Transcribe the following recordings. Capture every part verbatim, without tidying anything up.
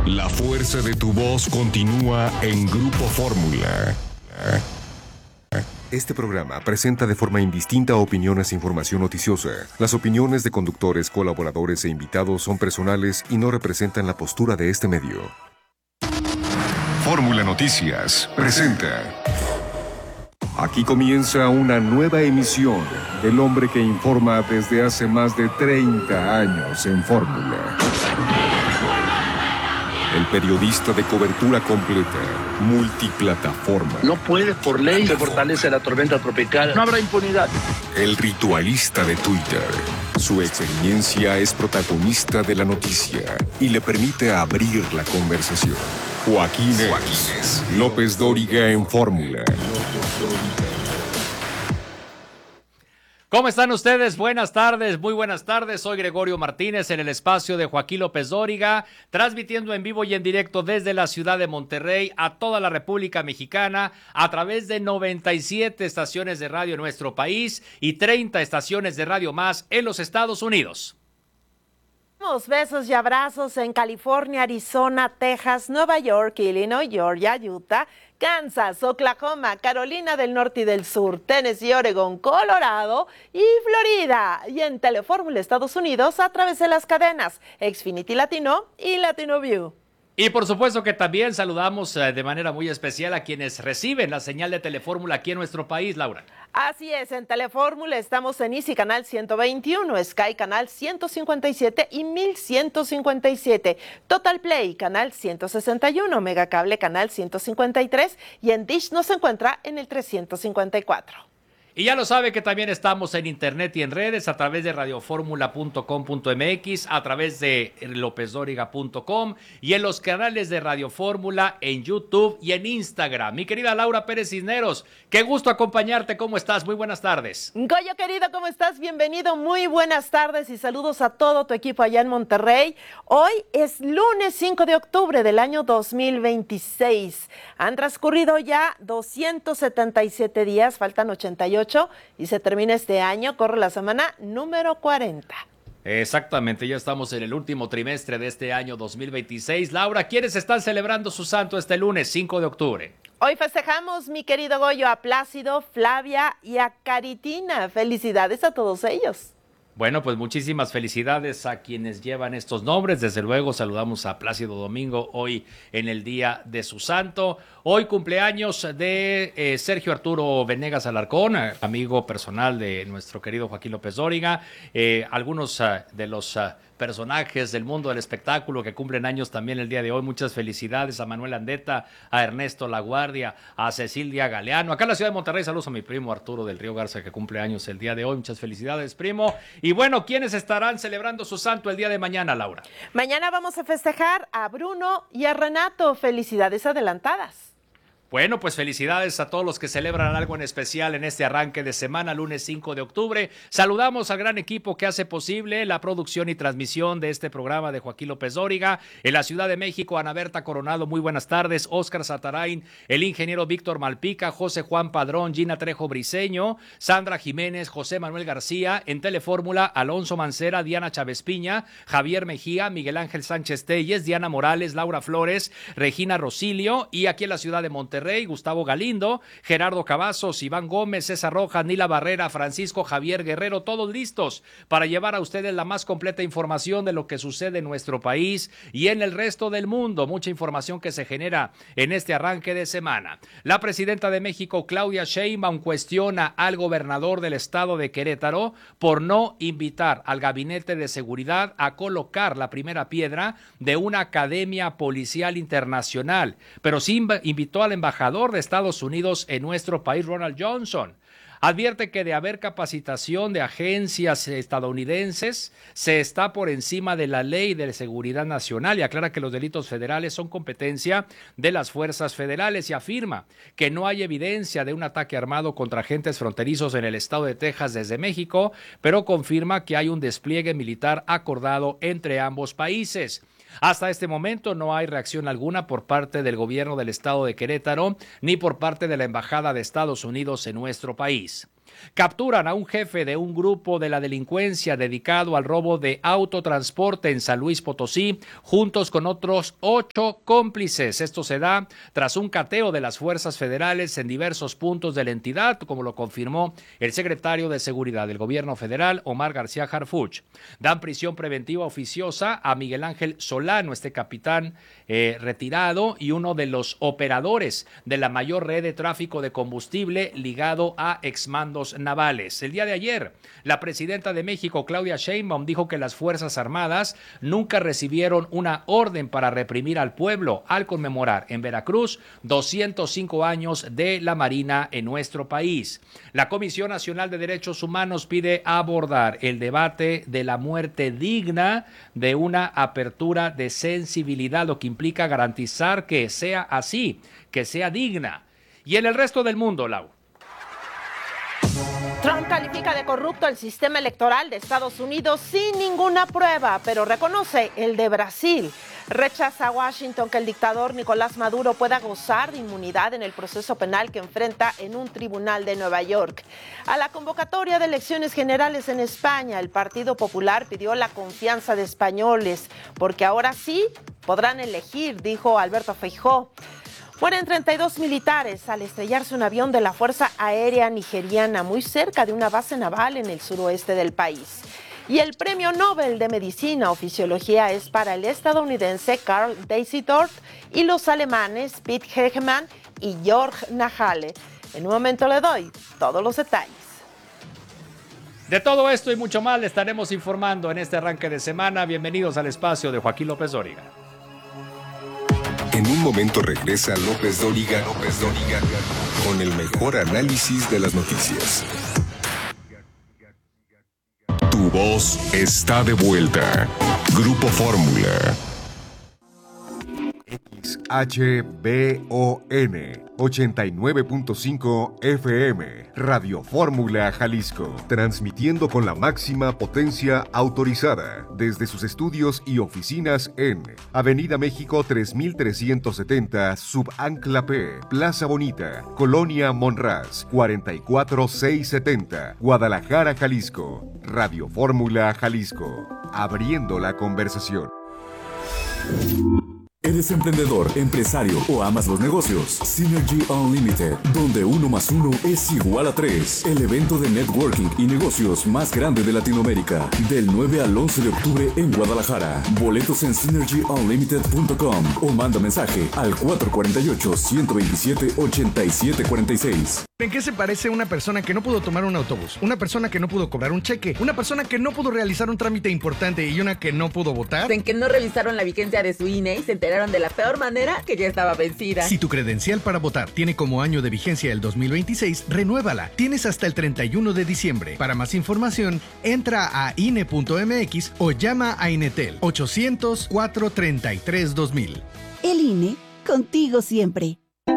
La fuerza de tu voz continúa en Grupo Fórmula. Este programa presenta de forma indistinta opiniones e información noticiosa. Las opiniones de conductores, colaboradores e invitados son personales y no representan la postura de este medio. Fórmula Noticias presenta. Aquí comienza una nueva emisión del hombre que informa desde hace más de treinta años en Fórmula. El periodista de cobertura completa, multiplataforma. No puede, por ley, se fortalece la tormenta tropical. No habrá impunidad. El ritualista de Twitter. Su experiencia es protagonista de la noticia y le permite abrir la conversación. Joaquín Es. López Dóriga en Fórmula. ¿Cómo están ustedes? Buenas tardes, muy buenas tardes. Soy Gregorio Martínez en el espacio de Joaquín López Dóriga, transmitiendo en vivo y en directo desde la ciudad de Monterrey a toda la República Mexicana a través de noventa y siete estaciones de radio en nuestro país y treinta estaciones de radio más en los Estados Unidos. Besos y abrazos en California, Arizona, Texas, Nueva York, Illinois, Georgia, Utah, Kansas, Oklahoma, Carolina del Norte y del Sur, Tennessee, Oregón, Colorado y Florida. Y en Telefórmula Estados Unidos a través de las cadenas Xfinity Latino y Latino View. Y por supuesto que también saludamos eh, de manera muy especial a quienes reciben la señal de Telefórmula aquí en nuestro país, Laura. Así es, en Telefórmula estamos en Easy Canal ciento veintiuno, Sky Canal ciento cincuenta y siete y mil ciento cincuenta y siete, Total Play Canal ciento sesenta y uno, Megacable Canal ciento cincuenta y tres y en Dish nos encuentra en el trescientos cincuenta y cuatro. Y ya lo sabe que también estamos en internet y en redes a través de radioformula punto com punto m x, a través de lópez dóriga punto com y en los canales de Radio Fórmula en YouTube y en Instagram. Mi querida Laura Pérez Cisneros, qué gusto acompañarte. ¿Cómo estás? Muy buenas tardes. Goyo querido, ¿cómo estás? Bienvenido, muy buenas tardes y saludos a todo tu equipo allá en Monterrey. Hoy es lunes cinco de octubre del año dos mil veintiséis. Han transcurrido ya doscientos setenta y siete días, faltan ochenta y ocho y se termina este año, corre la semana número cuarenta. Exactamente, ya estamos en el último trimestre de este año dos mil veintiséis. Laura, ¿quiénes están celebrando su santo este lunes cinco de octubre? Hoy festejamos, mi querido Goyo, a Plácido, Flavia y a Caritina. Felicidades a todos ellos. Bueno, pues muchísimas felicidades a quienes llevan estos nombres. Desde luego saludamos a Plácido Domingo hoy en el día de su santo. Hoy cumpleaños de eh, Sergio Arturo Venegas Alarcón, amigo personal de nuestro querido Joaquín López Dóriga. Eh, algunos uh, de los uh, personajes del mundo del espectáculo que cumplen años también el día de hoy. Muchas felicidades a Manuel Andeta, a Ernesto Laguardia, a Cecilia Galeano. Acá en la ciudad de Monterrey, saludos a mi primo Arturo del Río Garza que cumple años el día de hoy. Muchas felicidades, primo. Y bueno, ¿quiénes estarán celebrando su santo el día de mañana, Laura? Mañana vamos a festejar a Bruno y a Renato. Felicidades adelantadas. Bueno, pues felicidades a todos los que celebran algo en especial en este arranque de semana, lunes cinco de octubre. Saludamos al gran equipo que hace posible la producción y transmisión de este programa de Joaquín López Dóriga. En la Ciudad de México, Ana Berta Coronado, muy buenas tardes. Óscar Satarain, el ingeniero Víctor Malpica, José Juan Padrón, Gina Trejo Briceño, Sandra Jiménez, José Manuel García. En Telefórmula, Alonso Mancera, Diana Chávez Piña, Javier Mejía, Miguel Ángel Sánchez Telles, Diana Morales, Laura Flores, Regina Rosilio. Y aquí en la Ciudad de Monterrey, Gustavo Galindo, Gerardo Cavazos, Iván Gómez, César Rojas, Nila Barrera, Francisco Javier Guerrero, todos listos para llevar a ustedes la más completa información de lo que sucede en nuestro país y en el resto del mundo. Mucha información que se genera en este arranque de semana. La presidenta de México, Claudia Sheinbaum, cuestiona al gobernador del estado de Querétaro por no invitar al Gabinete de Seguridad a colocar la primera piedra de una academia policial internacional, pero sí invitó al embajador de Estados Unidos en nuestro país, Ronald Johnson. Advierte que de haber capacitación de agencias estadounidenses, se está por encima de la ley de seguridad nacional y aclara que los delitos federales son competencia de las fuerzas federales y afirma que no hay evidencia de un ataque armado contra agentes fronterizos en el estado de Texas desde México, pero confirma que hay un despliegue militar acordado entre ambos países. Hasta este momento no hay reacción alguna por parte del gobierno del estado de Querétaro ni por parte de la Embajada de Estados Unidos en nuestro país. Capturan a un jefe de un grupo de la delincuencia dedicado al robo de autotransporte en San Luis Potosí, juntos con otros ocho cómplices. Esto se da tras un cateo de las fuerzas federales en diversos puntos de la entidad, como lo confirmó el secretario de Seguridad del Gobierno Federal, Omar García Harfuch. Dan prisión preventiva oficiosa a Miguel Ángel Solano, este capitán eh, retirado y uno de los operadores de la mayor red de tráfico de combustible ligado a exmandos navales. El día de ayer, la presidenta de México, Claudia Sheinbaum, dijo que las Fuerzas Armadas nunca recibieron una orden para reprimir al pueblo al conmemorar en Veracruz doscientos cinco años de la Marina en nuestro país. La Comisión Nacional de Derechos Humanos pide abordar el debate de la muerte digna de una apertura de sensibilidad, lo que implica garantizar que sea así, que sea digna. Y en el resto del mundo, Lau. Trump califica de corrupto el sistema electoral de Estados Unidos sin ninguna prueba, pero reconoce el de Brasil. Rechaza a Washington que el dictador Nicolás Maduro pueda gozar de inmunidad en el proceso penal que enfrenta en un tribunal de Nueva York. A la convocatoria de elecciones generales en España, el Partido Popular pidió la confianza de españoles, porque ahora sí podrán elegir, dijo Alberto Feijóo. Mueren treinta y dos militares al estrellarse un avión de la Fuerza Aérea Nigeriana muy cerca de una base naval en el suroeste del país. Y el Premio Nobel de Medicina o Fisiología es para el estadounidense Karl Deisdorff y los alemanes Piet Hegemann y Jörg Nahale. En un momento le doy todos los detalles. De todo esto y mucho más le estaremos informando en este arranque de semana. Bienvenidos al espacio de Joaquín López Dóriga. En un momento regresa López Dóriga, López Dóriga, con el mejor análisis de las noticias. Tu voz está de vuelta. Grupo Fórmula. X H B O N ochenta y nueve punto cinco F M, Radio Fórmula Jalisco, transmitiendo con la máxima potencia autorizada desde sus estudios y oficinas en Avenida México tres mil trescientos setenta, Subancla P, Plaza Bonita, Colonia Monraz, cuarenta y cuatro mil seiscientos setenta, Guadalajara, Jalisco. Radio Fórmula Jalisco, abriendo la conversación. ¿Eres emprendedor, empresario o amas los negocios? Synergy Unlimited, donde uno más uno es igual a tres. El evento de networking y negocios más grande de Latinoamérica. Del nueve al once de octubre en Guadalajara. Boletos en synergy unlimited punto com o manda mensaje al cuatro cuatro ocho, uno dos siete, ocho siete cuatro seis. ¿En qué se parece una persona que no pudo tomar un autobús? Una persona que no pudo cobrar un cheque. Una persona que no pudo realizar un trámite importante y una que no pudo votar. En que no revisaron la vigencia de su I N E y se enteraron de la peor manera que ya estaba vencida. Si tu credencial para votar tiene como año de vigencia el dos mil veintiséis, renuévala. Tienes hasta el treinta y uno de diciembre. Para más información, entra a I N E punto M X o llama a Inetel ochocientos, cuatro treinta y tres, dos mil. El I N E, contigo siempre.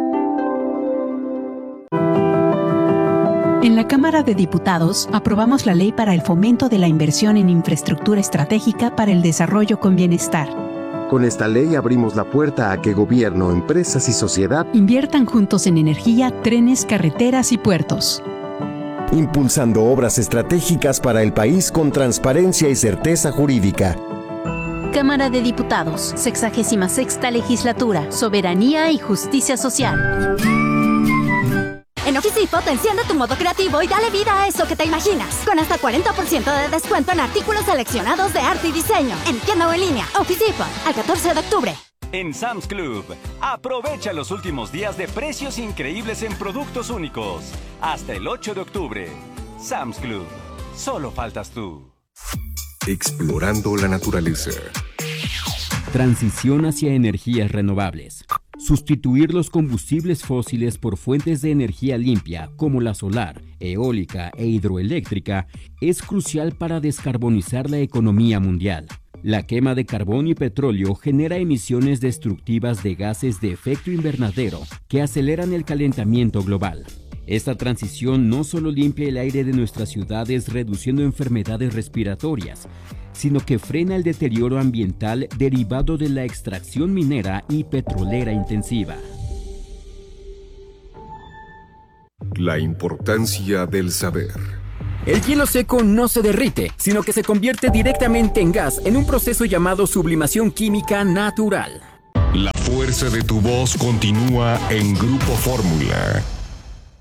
En la Cámara de Diputados aprobamos la Ley para el Fomento de la Inversión en Infraestructura Estratégica para el Desarrollo con Bienestar. Con esta ley abrimos la puerta a que gobierno, empresas y sociedad inviertan juntos en energía, trenes, carreteras y puertos, impulsando obras estratégicas para el país con transparencia y certeza jurídica. Cámara de Diputados, sexagésima sexta Legislatura, Soberanía y Justicia Social. En Office Depot, enciende tu modo creativo y dale vida a eso que te imaginas. Con hasta cuarenta por ciento de descuento en artículos seleccionados de arte y diseño. En tienda o en línea. Office Depot, al catorce de octubre. En Sam's Club, aprovecha los últimos días de precios increíbles en productos únicos. Hasta el ocho de octubre. Sam's Club, solo faltas tú. Explorando la naturaleza. Transición hacia energías renovables. Sustituir los combustibles fósiles por fuentes de energía limpia como la solar, eólica e hidroeléctrica es crucial para descarbonizar la economía mundial. La quema de carbón y petróleo genera emisiones destructivas de gases de efecto invernadero que aceleran el calentamiento global. Esta transición no solo limpia el aire de nuestras ciudades reduciendo enfermedades respiratorias, sino que frena el deterioro ambiental derivado de la extracción minera y petrolera intensiva. La importancia del saber. El hielo seco no se derrite, sino que se convierte directamente en gas en un proceso llamado sublimación química natural. La fuerza de tu voz continúa en Grupo Fórmula.